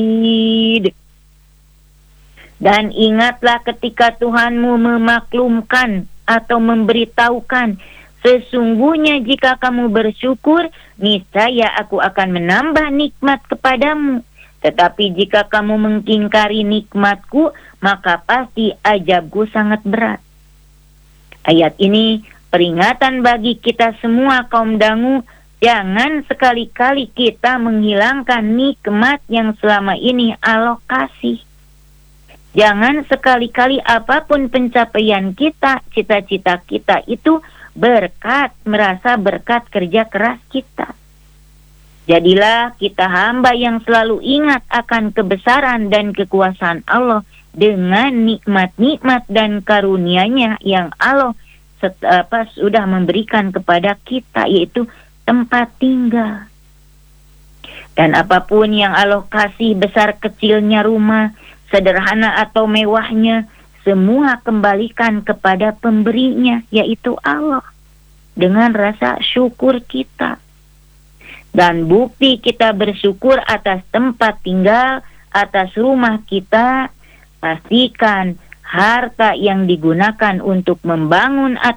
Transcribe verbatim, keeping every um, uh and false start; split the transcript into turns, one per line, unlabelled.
Dan ingatlah ketika Tuhanmu memaklumkan atau memberitahukan, sesungguhnya jika kamu bersyukur, niscaya aku akan menambah nikmat kepadamu. Tetapi jika kamu mengingkari nikmatku, maka pasti azabku sangat berat. Ayat ini peringatan bagi kita semua kaum dangu, jangan sekali-kali kita menghilangkan nikmat yang selama ini Allah kasih. Jangan sekali-kali apapun pencapaian kita, cita-cita kita itu berkat, merasa berkat kerja keras kita. Jadilah kita hamba yang selalu ingat akan kebesaran dan kekuasaan Allah dengan nikmat-nikmat dan karunia-Nya yang Allah set, apa, sudah memberikan kepada kita, yaitu tempat tinggal. Dan apapun yang Allah kasih, besar kecilnya rumah, sederhana atau mewahnya, semua kembalikan kepada pemberinya, yaitu Allah, dengan rasa syukur kita. Dan bukti kita bersyukur atas tempat tinggal, atas rumah kita, pastikan harta yang digunakan untuk membangun